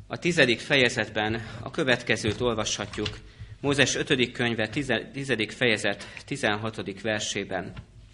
A 10. fejezetben a következőt olvashatjuk, Mózes 5. könyve 10. fejezet 16. versében.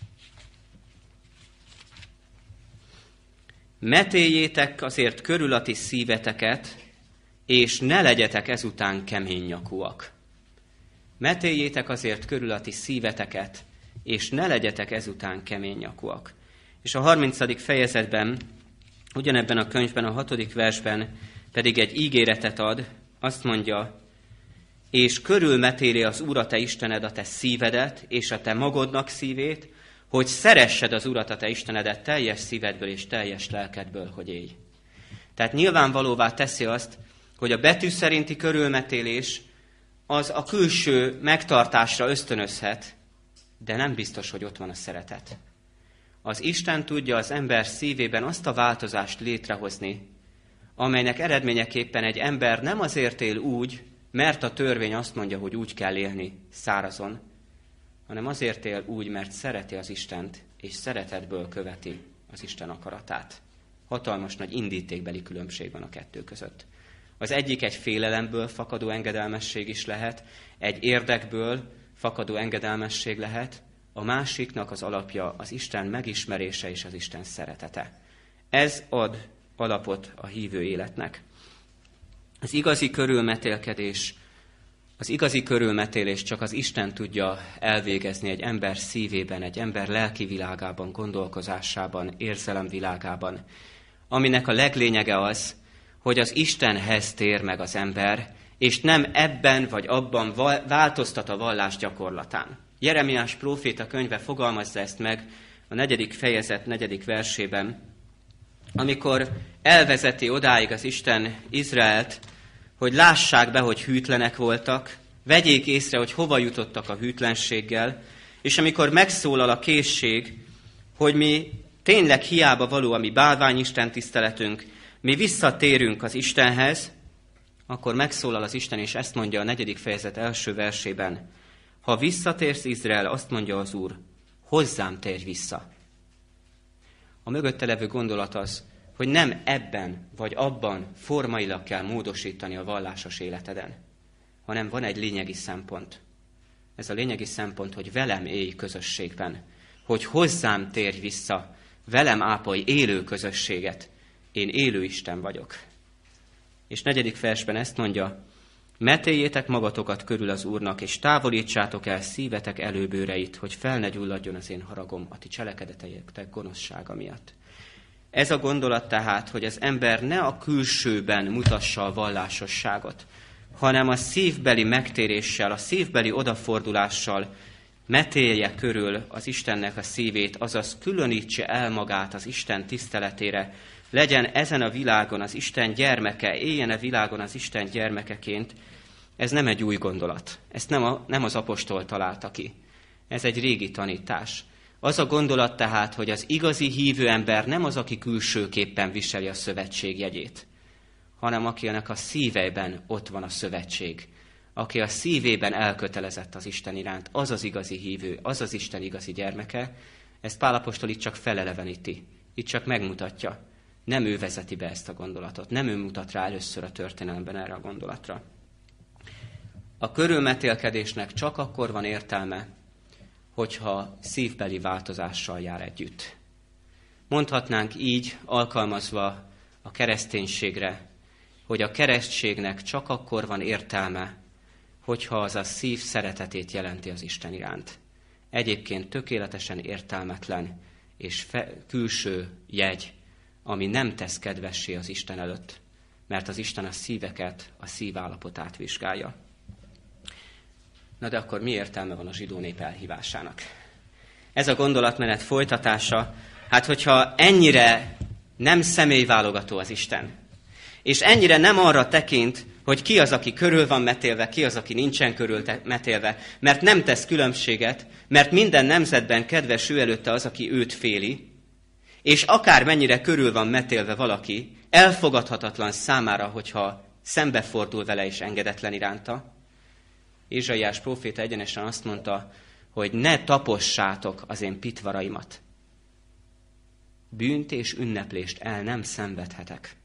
Metéljétek azért körül a ti szíveteket, és ne legyetek ezután keménynyakúak. Metéljétek azért körül a ti szíveteket, és ne legyetek ezután keménynyakúak. És a 30. fejezetben, ugyanebben a könyvben, a 6. versben pedig egy ígéretet ad, azt mondja, és körülmetéli az Úr a te Istened a te szívedet, és a te magodnak szívét, hogy szeressed az Urat a te Istenedet teljes szívedből és teljes lelkedből, hogy élj. Tehát nyilvánvalóvá teszi azt, hogy a betű szerinti körülmetélés az a külső megtartásra ösztönözhet, de nem biztos, hogy ott van a szeretet. Az Isten tudja az ember szívében azt a változást létrehozni, amelynek eredményeképpen egy ember nem azért él úgy, mert a törvény azt mondja, hogy úgy kell élni szárazon, hanem azért él úgy, mert szereti az Istent, és szeretetből követi az Isten akaratát. Hatalmas nagy indítékbeli különbség van a kettő között. Az egyik egy félelemből fakadó engedelmesség is lehet, egy érdekből fakadó engedelmesség lehet, a másiknak az alapja az Isten megismerése és az Isten szeretete. Ez ad alapot a hívő életnek. Az igazi körülmetélés csak az Isten tudja elvégezni egy ember szívében, egy ember lelki világában, gondolkozásában, érzelemvilágában, aminek a leglényege az, hogy az Istenhez tér meg az ember, és nem ebben vagy abban változtat a vallás gyakorlatán. Jeremiás próféta könyve fogalmazza ezt meg a 4. fejezet 4. versében, amikor elvezeti odáig az Isten Izraelt, hogy lássák be, hogy hűtlenek voltak, vegyék észre, hogy hova jutottak a hűtlenséggel, és amikor megszólal a készség, hogy mi tényleg hiába való a mi bálványisten tiszteletünk, mi visszatérünk az Istenhez, akkor megszólal az Isten, és ezt mondja a 4. fejezet első versében. Ha visszatérsz, Izrael, azt mondja az Úr, hozzám térj vissza. A mögötte levő gondolat az, hogy nem ebben vagy abban formailag kell módosítani a vallásos életeden, hanem van egy lényegi szempont. Ez a lényegi szempont, hogy velem élj közösségben, hogy hozzám térj vissza, velem ápolj élő közösséget. Én élő Isten vagyok. És 4. versben ezt mondja, metéljétek magatokat körül az Úrnak, és távolítsátok el szívetek előbőreit, hogy fel ne gyulladjon az én haragom a ti cselekedeteitek gonoszsága miatt. Ez a gondolat tehát, hogy az ember ne a külsőben mutassa a vallásosságot, hanem a szívbeli megtéréssel, a szívbeli odafordulással metélje körül az Istennek a szívét, azaz különítse el magát az Isten tiszteletére, legyen ezen a világon az Isten gyermeke, éljen a világon az Isten gyermekeként. Ez nem egy új gondolat. Ezt nem az apostol találta ki. Ez egy régi tanítás. Az a gondolat tehát, hogy az igazi hívő ember nem az, aki külsőképpen viseli a szövetség jegyét, hanem akinek a szíveiben ott van a szövetség. Aki a szívében elkötelezett az Isten iránt, az az igazi hívő, az az Isten igazi gyermeke. Ezt Pál apostol itt csak feleleveníti, itt csak megmutatja. Nem ő vezeti be ezt a gondolatot, nem ő mutat rá először a történelemben erre a gondolatra. A körülmetélkedésnek csak akkor van értelme, hogyha szívbeli változással jár együtt. Mondhatnánk így, alkalmazva a kereszténységre, hogy a keresztségnek csak akkor van értelme, hogyha az a szív szeretetét jelenti az Isten iránt. Egyébként tökéletesen értelmetlen és külső jegy, ami nem tesz kedvessé az Isten előtt, mert az Isten a szíveket, a szívállapotát vizsgálja. Na de akkor mi értelme van a zsidó nép elhívásának? Ez a gondolatmenet folytatása, hát hogyha ennyire nem személyválogató az Isten, és ennyire nem arra tekint, hogy ki az, aki körül van metélve, ki az, aki nincsen körül metélve, mert nem tesz különbséget, mert minden nemzetben kedves ő előtte az, aki őt féli, és akármennyire körül van metélve valaki, elfogadhatatlan számára, hogyha szembefordul vele és engedetlen iránta. Ézsaiás próféta egyenesen azt mondta, hogy ne tapossátok az én pitvaraimat. Bűnt és ünneplést el nem szenvedhetek.